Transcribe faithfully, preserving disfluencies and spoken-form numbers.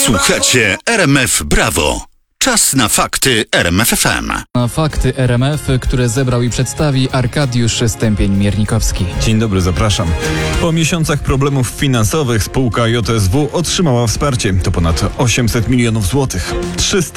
Słuchacie R M F Brawo. Czas na fakty R M F F M. Na fakty R M F, które zebrał i przedstawi Arkadiusz Stępień-Miernikowski. Dzień dobry, zapraszam. Po miesiącach problemów finansowych spółka J S W otrzymała wsparcie. To ponad osiemset milionów złotych. trzysta